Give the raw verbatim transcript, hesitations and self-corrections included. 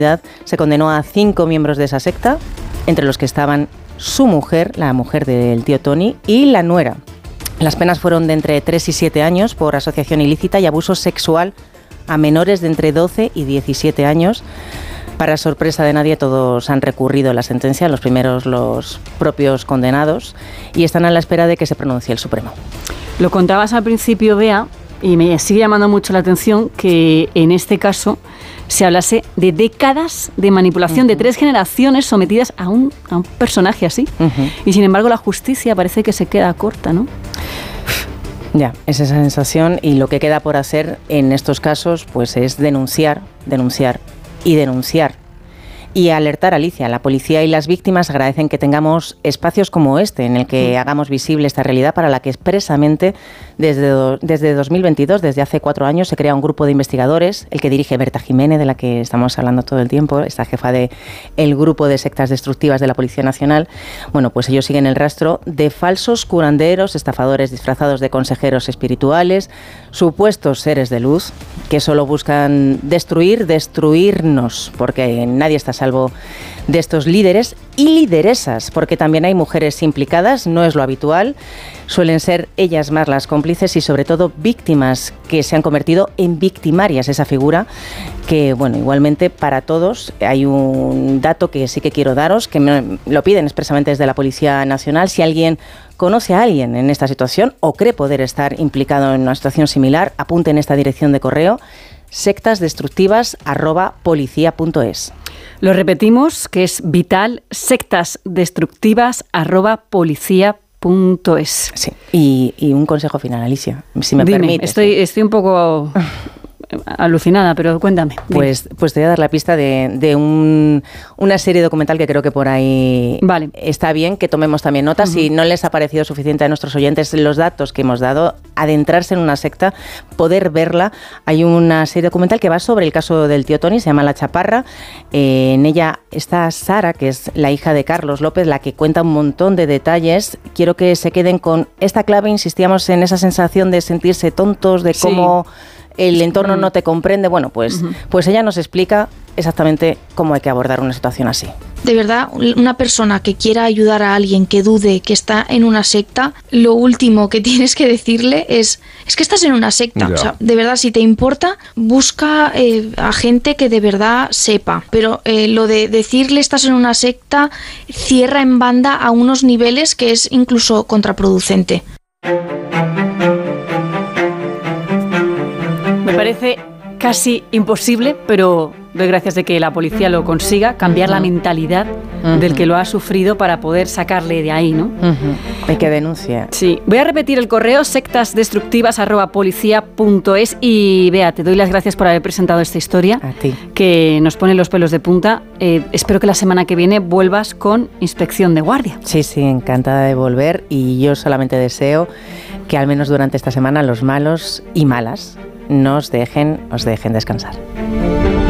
Se condenó a cinco miembros de esa secta, entre los que estaban su mujer, la mujer del tío Tony, y la nuera. Las penas fueron de entre tres y siete años por asociación ilícita y abuso sexual a menores de entre doce y diecisiete años. Para sorpresa de nadie, todos han recurrido a la sentencia, los primeros los propios condenados, y están a la espera de que se pronuncie el Supremo. Lo contabas al principio, Bea, y me sigue llamando mucho la atención que en este caso se hablase de décadas de manipulación, uh-huh. de tres generaciones sometidas a un, a un personaje así. Uh-huh. Y sin embargo la justicia parece que se queda corta, ¿no? Ya, es esa sensación, y lo que queda por hacer en estos casos pues es denunciar, denunciar y denunciar. Y alertar a Alicia. La policía y las víctimas agradecen que tengamos espacios como este, en el que hagamos visible esta realidad para la que expresamente desde, do, desde dos mil veintidós, desde hace cuatro años, se crea un grupo de investigadores, el que dirige Berta Jiménez, de la que estamos hablando todo el tiempo, esta jefa del grupo de sectas destructivas de la Policía Nacional. Bueno, pues ellos siguen el rastro de falsos curanderos, estafadores disfrazados de consejeros espirituales, supuestos seres de luz, que solo buscan destruir, destruirnos, porque nadie está salvo de estos líderes y lideresas, porque también hay mujeres implicadas, no es lo habitual, suelen ser ellas más las cómplices y sobre todo víctimas que se han convertido en victimarias, esa figura que, bueno, igualmente para todos hay un dato que sí que quiero daros, que me lo piden expresamente desde la Policía Nacional. Si alguien conoce a alguien en esta situación o cree poder estar implicado en una situación similar, apunte en esta dirección de correo: sectasdestructivas arroba policía punto es. Lo repetimos, que es vital, sectasdestructivas arroba policía punto es. Sí, y, y un consejo final, Alicia, si me Dime, permites. Estoy, estoy un poco alucinada, pero cuéntame. Pues, pues te voy a dar la pista de, de un, una serie documental que creo que por ahí vale. está bien que tomemos también notas. Uh-huh. Si no les ha parecido suficiente a nuestros oyentes los datos que hemos dado, adentrarse en una secta, poder verla. Hay una serie documental que va sobre el caso del tío Tony, se llama La Chaparra. Eh, en ella está Sara, que es la hija de Carlos López, la que cuenta un montón de detalles. Quiero que se queden con esta clave. Insistíamos en esa sensación de sentirse tontos, de cómo... Sí. El entorno no te comprende. Bueno, pues, uh-huh. pues ella nos explica exactamente cómo hay que abordar una situación así. De verdad, una persona que quiera ayudar a alguien que dude que está en una secta, lo último que tienes que decirle es, es que estás en una secta. Yeah. O sea, de verdad, si te importa, busca eh, a gente que de verdad sepa. Pero eh, lo de decirle estás en una secta cierra en banda a unos niveles que es incluso contraproducente. Me parece casi imposible, pero doy gracias de que la policía lo consiga, cambiar uh-huh. la mentalidad uh-huh. del que lo ha sufrido para poder sacarle de ahí, ¿no? Uh-huh. Hay que denunciar. Sí. Voy a repetir el correo: sectasdestructivas arroba policía punto es. Y Bea, te doy las gracias por haber presentado esta historia. A ti. Que nos pone los pelos de punta. Eh, espero que la semana que viene vuelvas con Inspección de Guardia. Sí, sí, encantada de volver, y yo solamente deseo que al menos durante esta semana los malos y malas nos dejen, os dejen descansar.